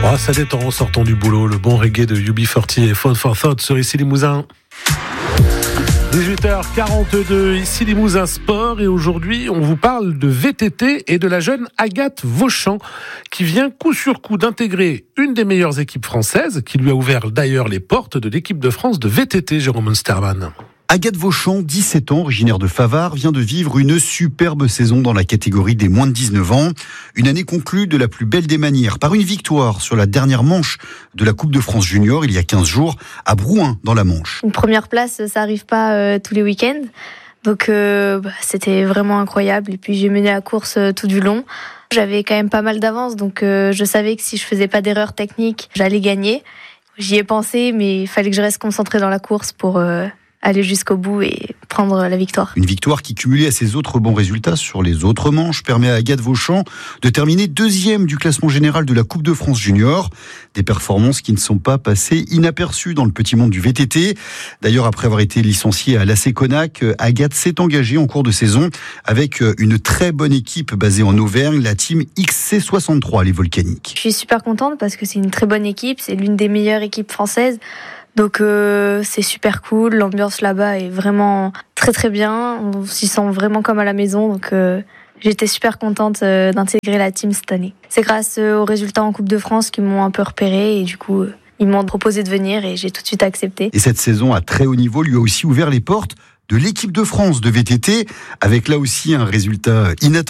Ah, ça détend en sortant du boulot, le bon reggae de UB40 et Food for Thought sur Ici Limousin. 18h42, Ici Limousin Sport, et aujourd'hui on vous parle de VTT et de la jeune Agathe Vauchamp qui vient coup sur coup d'intégrer une des meilleures équipes françaises, qui lui a ouvert d'ailleurs les portes de l'équipe de France de VTT, Jérôme Munsterman. Agathe Vauchamp, 17 ans, originaire de Favard, vient de vivre une superbe saison dans la catégorie des moins de 19 ans. Une année conclue de la plus belle des manières par une victoire sur la dernière manche de la Coupe de France Junior il y a 15 jours à Brouin dans la Manche. Une première place, ça arrive pas tous les week-ends. Donc c'était vraiment incroyable. Et puis j'ai mené la course tout du long. J'avais quand même pas mal d'avance, donc je savais que si je faisais pas d'erreur technique, j'allais gagner. J'y ai pensé, mais il fallait que je reste concentrée dans la course pour aller jusqu'au bout et prendre la victoire. Une victoire qui, cumulée à ses autres bons résultats sur les autres manches, permet à Agathe Vauchamp de terminer deuxième du classement général de la Coupe de France Junior. Des performances qui ne sont pas passées inaperçues dans le petit monde du VTT. D'ailleurs, après avoir été licenciée à l'AC Conac, Agathe s'est engagée en cours de saison avec une très bonne équipe basée en Auvergne, la team XC63, les Volcaniques. Je suis super contente parce que c'est une très bonne équipe, c'est l'une des meilleures équipes françaises. Donc c'est super cool, l'ambiance là-bas est vraiment très très bien, on s'y sent vraiment comme à la maison, donc j'étais super contente d'intégrer la team cette année. C'est grâce aux résultats en Coupe de France qu'ils m'ont un peu repéré et du coup ils m'ont proposé de venir et j'ai tout de suite accepté. Et cette saison à très haut niveau lui a aussi ouvert les portes de l'équipe de France de VTT, avec là aussi un résultat inattendu.